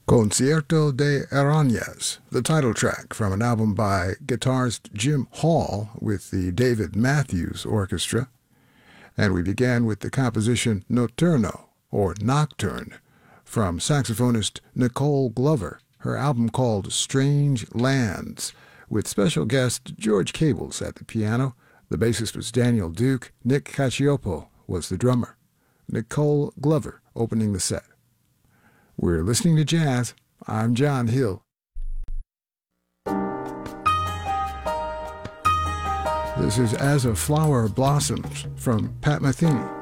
Concierto de Arañas, the title track from an album by guitarist Jim Hall with the David Matthews Orchestra. And we began with the composition Notturno, or Nocturne, from saxophonist Nicole Glover, her album called Strange Lands, with special guest George Cables at the piano. The bassist was Daniel Duke. Nick Cacioppo was the drummer. Nicole Glover opening the set. We're listening to jazz. I'm John Hill. This is As a Flower Blossoms from Pat Metheny.